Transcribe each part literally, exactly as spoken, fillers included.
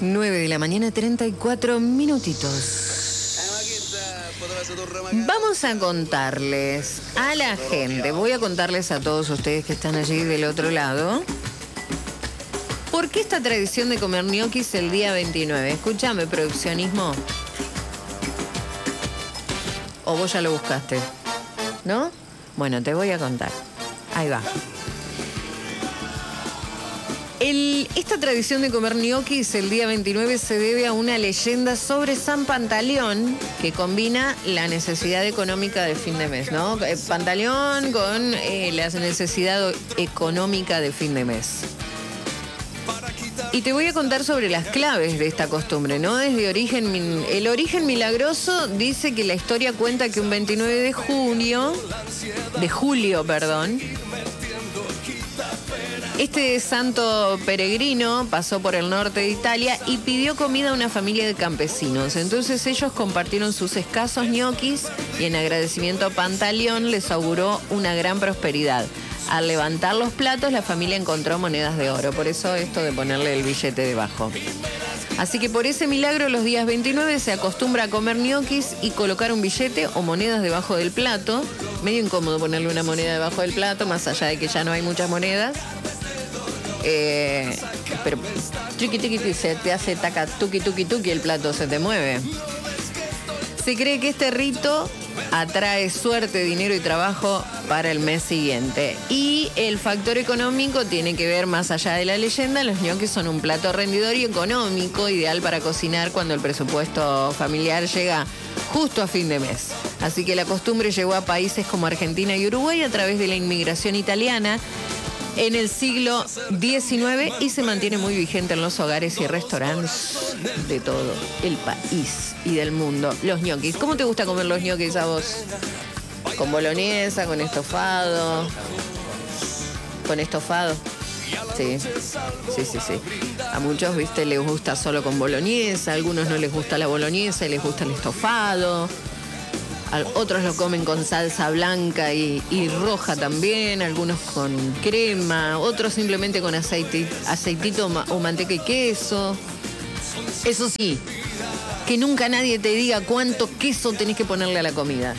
nueve de la mañana, treinta y cuatro minutitos. Vamos a contarles a la gente, voy a contarles a todos ustedes que están allí del otro lado, ¿por qué esta tradición de comer ñoquis el día veintinueve? Escúchame, produccionismo. ¿O vos ya lo buscaste? ¿No? Bueno, te voy a contar. Ahí va. El, esta tradición de comer ñoquis el día veintinueve se debe a una leyenda sobre San Pantaleón que combina la necesidad económica de fin de mes, ¿no? Pantaleón con eh, la necesidad económica de fin de mes. Y te voy a contar sobre las claves de esta costumbre, ¿no? Desde origen, el origen milagroso dice que la historia cuenta que un veintinueve de junio, de julio, perdón, este santo peregrino pasó por el norte de Italia y pidió comida a una familia de campesinos. Entonces ellos compartieron sus escasos ñoquis y en agradecimiento a Pantaleón les auguró una gran prosperidad. Al levantar los platos, la familia encontró monedas de oro. Por eso esto de ponerle el billete debajo. Así que por ese milagro, los días veintinueve se acostumbra a comer ñoquis y colocar un billete o monedas debajo del plato. Medio incómodo ponerle una moneda debajo del plato, más allá de que ya no hay muchas monedas. Eh, pero chiqui, chiqui, se te hace taca, tuqui, tuqui, tuqui, el plato se te mueve. Se cree que este rito atrae suerte, dinero y trabajo para el mes siguiente. Y el factor económico tiene que ver más allá de la leyenda. Los ñoquis son un plato rendidor y económico, ideal para cocinar cuando el presupuesto familiar llega justo a fin de mes. Así que la costumbre llegó a países como Argentina y Uruguay a través de la inmigración italiana en el siglo diecinueve y se mantiene muy vigente en los hogares y restaurantes de todo el país y del mundo. Los ñoquis. ¿Cómo te gusta comer los ñoquis a vos? ¿Con boloñesa, con estofado? ¿Con estofado? Sí, sí, sí, sí. A muchos, viste, les gusta solo con boloñesa, a algunos no les gusta la boloñesa y les gusta el estofado. Otros lo comen con salsa blanca y, y roja también, algunos con crema, otros simplemente con aceite, aceitito o manteca y queso. Eso sí, que nunca nadie te diga cuánto queso tenés que ponerle a la comida.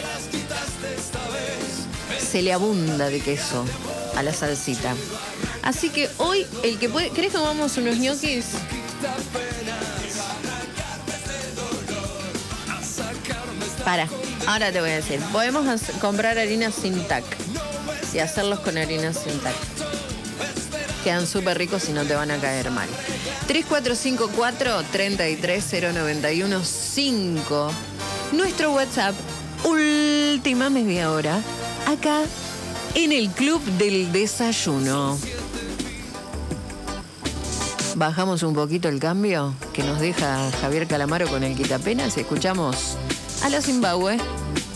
Se le abunda de queso a la salsita. Así que hoy, el que puede... ¿Querés que comamos unos ñoquis? Para, ahora te voy a decir. Podemos hacer, comprar harina sin tac y hacerlos con harina sin tac. Quedan súper ricos y no te van a caer mal. tres cuatro cinco cuatro, tres tres cero nueve uno cinco. Nuestro WhatsApp, última media hora, acá en el Club del Desayuno. Bajamos un poquito el cambio que nos deja Javier Calamaro con el quitapenas y escuchamos a la Zimbabue.